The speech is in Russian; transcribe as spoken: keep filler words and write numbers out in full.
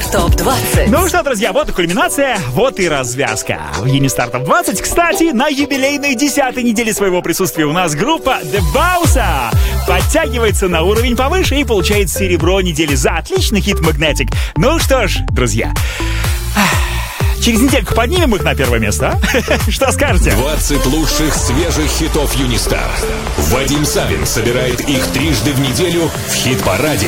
топ двадцать. Ну что, друзья, вот и кульминация, вот и развязка. В Юнистар топ двадцать, кстати, на юбилейной десятой неделе своего присутствия у нас группа The Bausa подтягивается на уровень повыше и получает серебро недели за отличный хит Magnetic. Ну что ж, друзья, через недельку поднимем их на первое место, а? Что скажете? двадцать лучших свежих хитов Юнистар. Вадим Савин собирает их трижды в неделю в хит-параде.